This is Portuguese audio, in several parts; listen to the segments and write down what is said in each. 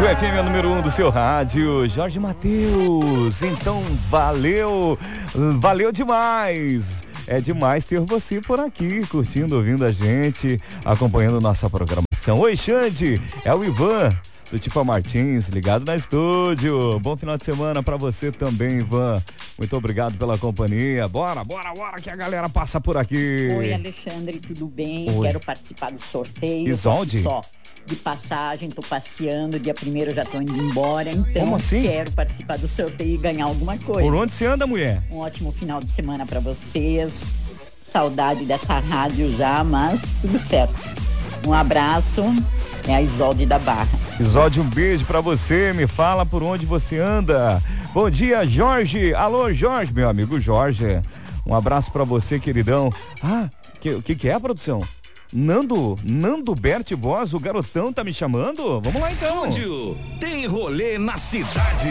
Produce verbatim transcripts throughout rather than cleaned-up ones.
Estúdio F M é o número um do seu rádio, Jorge Mateus. Então, valeu, valeu demais. É demais ter você por aqui, curtindo, ouvindo a gente, acompanhando nossa programação. Oi, Xande, é o Ivan, do Tipa Martins, ligado na estúdio. Bom final de semana pra você também, Ivan. Muito obrigado pela companhia. Bora, bora, bora que a galera passa por aqui. Oi, Alexandre, tudo bem? Oi. Quero participar do sorteio. Isolde? Só de passagem, tô passeando, dia primeiro já tô indo embora, então Como assim? quero participar do sorteio e ganhar alguma coisa. Por onde você anda, mulher? Um ótimo final de semana pra vocês. Saudade dessa rádio já, mas tudo certo. Um abraço. É a Isolde da Barra. Isolde, um beijo pra você. Me fala por onde você anda. Bom dia, Jorge. Alô, Jorge, meu amigo Jorge. Um abraço pra você, queridão. Ah, o que, que que é, produção? Nando, Nando Bert Voz, o garotão tá me chamando? Vamos lá então. Estúdio, tem rolê na cidade.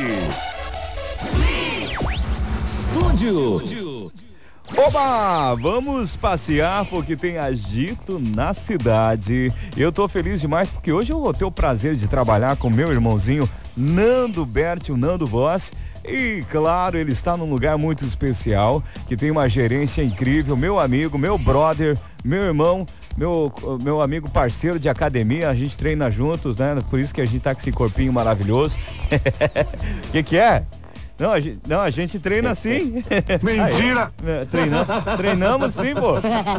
Estúdio. Oba, vamos passear porque tem agito na cidade. Eu tô feliz demais porque hoje eu vou ter o prazer de trabalhar com meu irmãozinho Nando Bert, o Nando Voz. E claro, ele está num lugar muito especial, que tem uma gerência incrível, meu amigo, meu brother, meu irmão, meu, meu amigo parceiro de academia, a gente treina juntos, né? Por isso que a gente tá com esse corpinho maravilhoso. O que que é? Não a, gente, não, a gente treina sim. Mentira! Aí, treinamos, treinamos sim, pô.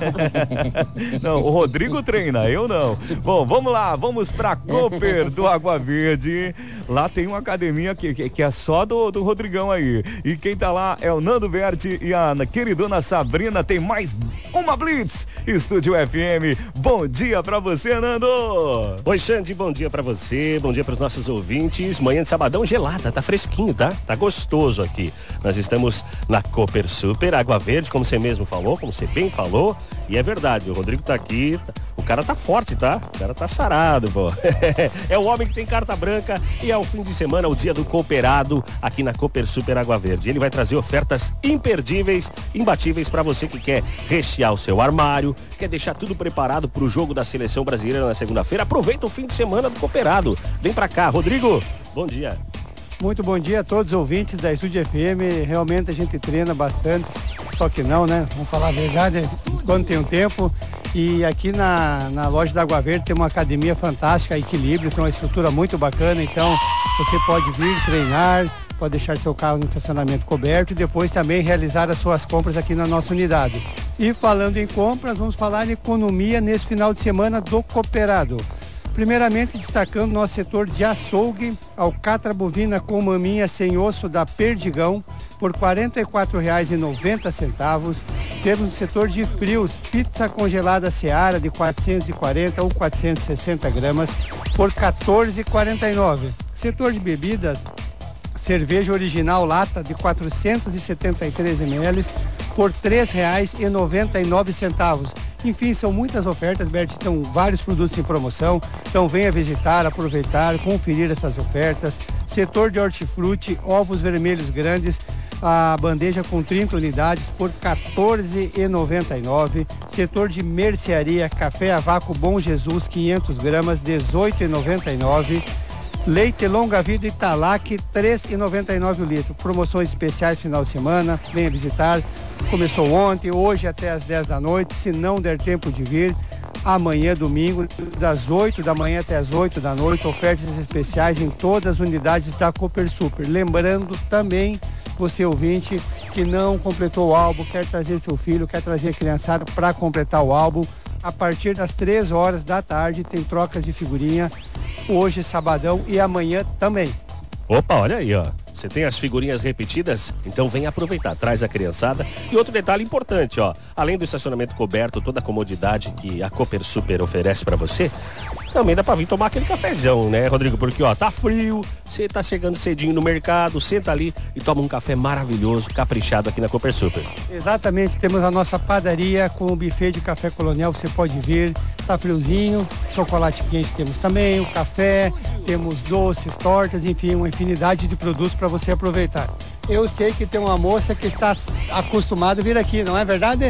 Não, o Rodrigo treina, eu não. Bom, vamos lá, vamos pra Cooper do Água Verde. Lá tem uma academia que, que, que é só do, do Rodrigão aí. E quem tá lá é o Nando Verde e a queridona Sabrina. Tem mais uma Blitz. Estúdio F M. Bom dia pra você, Nando. Oi, Xande, bom dia pra você. Bom dia pros nossos ouvintes. Manhã de sabadão gelada, tá fresquinho, tá? Tá gostoso. Gostoso aqui. Nós estamos na Cooper Super, Água Verde, como você mesmo falou, como você bem falou, e é verdade, o Rodrigo tá aqui, o cara tá forte, tá? O cara tá sarado, pô. É o homem que tem carta branca e é o fim de semana, o dia do cooperado aqui na Cooper Super Água Verde. Ele vai trazer ofertas imperdíveis, imbatíveis para você que quer rechear o seu armário, quer deixar tudo preparado pro jogo da Seleção Brasileira na segunda-feira. Aproveita o fim de semana do cooperado. Vem pra cá, Rodrigo, bom dia. Muito bom dia a todos os ouvintes da Estúdio F M. Realmente a gente treina bastante, só que não, né? Vamos falar a verdade, quando tem um tempo. E aqui na, na loja da Água Verde tem uma academia fantástica, Equilíbrio, tem uma estrutura muito bacana. Então você pode vir treinar, pode deixar seu carro no estacionamento coberto e depois também realizar as suas compras aqui na nossa unidade. E falando em compras, vamos falar em economia nesse final de semana do cooperado. Primeiramente, destacando nosso setor de açougue, alcatra bovina com maminha sem osso da Perdigão, por quarenta e quatro reais e noventa centavos. Temos no setor de frios, pizza congelada Seara de quatrocentos e quarenta ou quatrocentos e sessenta gramas, por quatorze reais e quarenta e nove centavos. Setor de bebidas, cerveja original lata de quatrocentos e setenta e três mililitros, por três reais e noventa e nove centavos. Enfim, são muitas ofertas, Bert, estão vários produtos em promoção, então venha visitar, aproveitar, conferir essas ofertas. Setor de hortifruti, ovos vermelhos grandes, a bandeja com trinta unidades por quatorze reais e noventa e nove centavos. Setor de mercearia, café a vácuo Bom Jesus, quinhentas gramas, dezoito reais e noventa e nove centavos. Leite Longa Vida Italac, três reais e noventa e nove centavos o litro. Promoções especiais final de semana, venha visitar. Começou ontem, hoje até às dez da noite, se não der tempo de vir, amanhã, domingo, das oito da manhã até as oito da noite, ofertas especiais em todas as unidades da Cooper Super. Lembrando também, você ouvinte, que não completou o álbum, quer trazer seu filho, quer trazer a criançada para completar o álbum, a partir das três horas da tarde tem trocas de figurinha, hoje, sabadão e amanhã também. Opa, olha aí, ó. Você tem as figurinhas repetidas? Então vem aproveitar, traz a criançada. E outro detalhe importante, ó, além do estacionamento coberto, toda a comodidade que a Cooper Super oferece pra você, também dá pra vir tomar aquele cafezão, né, Rodrigo? Porque, ó, tá frio, você tá chegando cedinho no mercado, senta ali e toma um café maravilhoso, caprichado aqui na Cooper Super. Exatamente, temos a nossa padaria com o buffet de café colonial, você pode vir, tá friozinho, chocolate quente temos também, o café, temos doces, tortas, enfim, uma infinidade de produtos para você aproveitar. Eu sei que tem uma moça que está acostumada a vir aqui, não é verdade?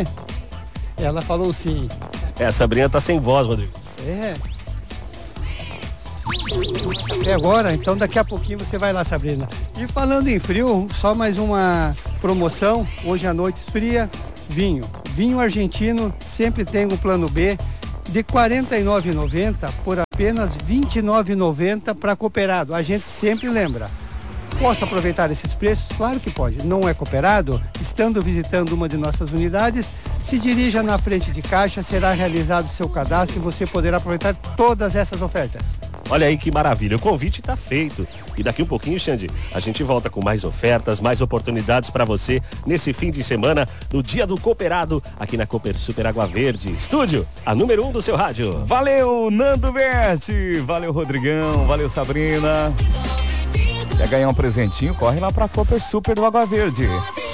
Ela falou sim. É, a Sabrina tá sem voz, Rodrigo. É. Até agora, então daqui a pouquinho você vai lá, Sabrina. E falando em frio, só mais uma promoção, hoje à noite esfria, vinho. Vinho argentino, sempre tem um plano B, de quarenta e nove reais e noventa centavos por apenas vinte e nove reais e noventa centavos para cooperado. A gente sempre lembra. Posso aproveitar esses preços? Claro que pode. Não é cooperado? Estando visitando uma de nossas unidades, se dirija na frente de caixa, será realizado seu cadastro e você poderá aproveitar todas essas ofertas. Olha aí que maravilha, o convite está feito. E daqui um pouquinho, Xande, a gente volta com mais ofertas, mais oportunidades para você nesse fim de semana, no Dia do Cooperado, aqui na Cooper Super Água Verde. Estúdio, a número um do seu rádio. Valeu, Nando Berti. Valeu, Rodrigão. Valeu, Sabrina. Quer ganhar um presentinho? Corre lá pra Cooper Super do Água Verde.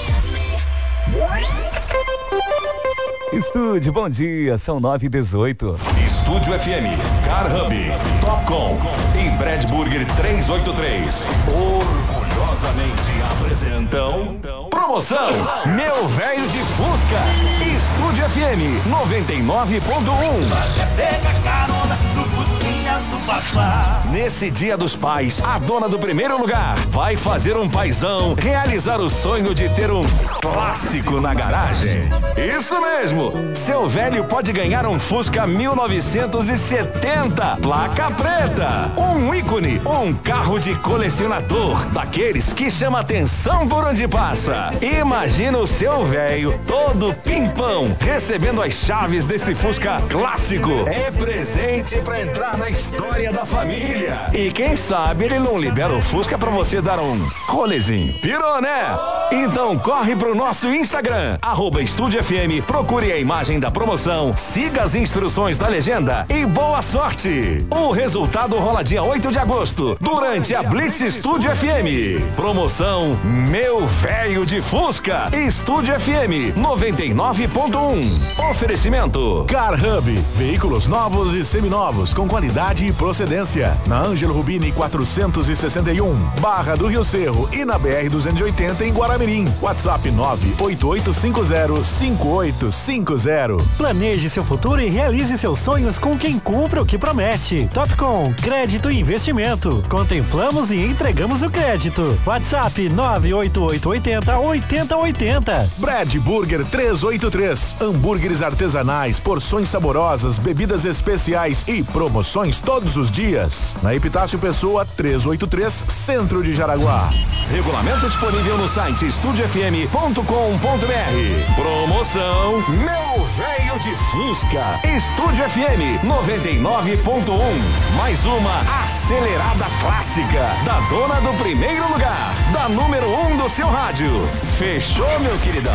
Estúdio, bom dia, são nove e dezoito. Estúdio F M, Car Hub, Topcom e Brad Burger trezentos e oitenta e três. Orgulhosamente apresentam promoção Meu Velho de Fusca. Estúdio F M noventa e nove ponto um. Pega carona no Fusquinha do Papá. Nesse Dia dos Pais, a dona do primeiro lugar vai fazer um paizão realizar o sonho de ter um clássico na garagem. Isso mesmo! Seu velho pode ganhar um Fusca mil novecentos e setenta, placa preta. Um ícone, um carro de colecionador, daqueles que chama atenção por onde passa. Imagina o seu velho todo pimpão, recebendo as chaves desse Fusca clássico. É presente pra entrar na história da família. E quem sabe ele não libera o Fusca pra você dar um rolezinho. Pirou, né? Então corre pro nosso Instagram, arroba Estúdio F M, procure a imagem da promoção, siga as instruções da legenda e boa sorte! O resultado rola dia oito de agosto, durante a Blitz Estúdio F M. Promoção Meu Velho de Fusca, Estúdio F M noventa e nove ponto um. Oferecimento Car Hub, veículos novos e seminovos com qualidade e procedência. Na Ângelo Rubini quatrocentos e sessenta e um, Barra do Rio Cerro e na B R duzentos e oitenta em Guaramirim. WhatsApp nove oito oito cinco zero cinco oito cinco zero. Planeje seu futuro e realize seus sonhos com quem cumpre o que promete. Topcom, crédito e investimento. Contemplamos e entregamos o crédito. WhatsApp nove oito oito oito zero oito zero oito zero. Brad Burger trezentos e oitenta e três. Hambúrgueres artesanais, porções saborosas, bebidas especiais e promoções todos os dias. Na Epitácio Pessoa trezentos e oitenta e três, Centro de Jaraguá. Regulamento disponível no site estúdio f m ponto com ponto b r. Promoção Meu Velho de Fusca. Estúdio F M noventa e nove ponto um. Mais uma acelerada clássica da dona do primeiro lugar, da número um do seu rádio. Fechou, meu queridão?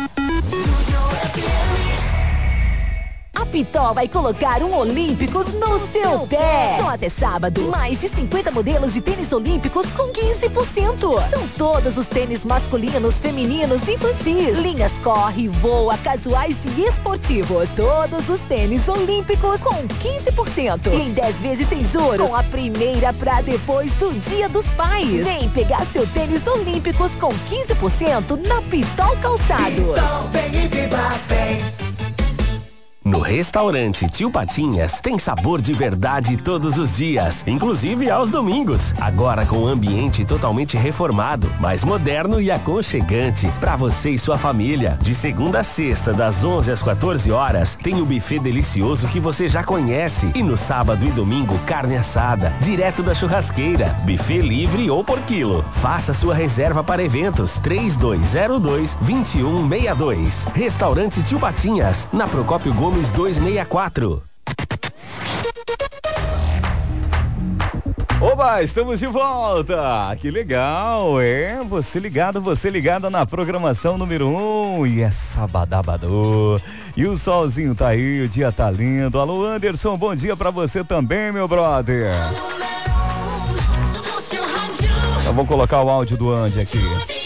A Pitol vai colocar um Olímpicos no seu pé. Só até sábado, mais de cinquenta modelos de tênis olímpicos com quinze por cento. São todos os tênis masculinos, femininos, infantis, linhas corre, voa, casuais e esportivos. Todos os tênis olímpicos com quinze por cento. E em dez vezes sem juros, com a primeira pra depois do Dia dos Pais. Vem pegar seu tênis olímpicos com quinze por cento na Pitol Calçados. Pitol, vem e viva bem. No restaurante Tio Patinhas tem sabor de verdade todos os dias, inclusive aos domingos. Agora com um ambiente totalmente reformado, mais moderno e aconchegante para você e sua família. De segunda a sexta, das onze às quatorze horas, tem o buffet delicioso que você já conhece. E no sábado e domingo, carne assada, direto da churrasqueira, buffet livre ou por quilo. Faça sua reserva para eventos três dois zero dois, dois um seis dois. Restaurante Tio Patinhas, na Procópio Gomes duzentos e sessenta e quatro. Oba, estamos de volta! Que legal, é? Você ligado, você ligada na programação número um. E é sabadabadô. E o solzinho tá aí, o dia tá lindo. Alô, Anderson, bom dia pra você também, meu brother. Eu vou colocar o áudio do Andy aqui.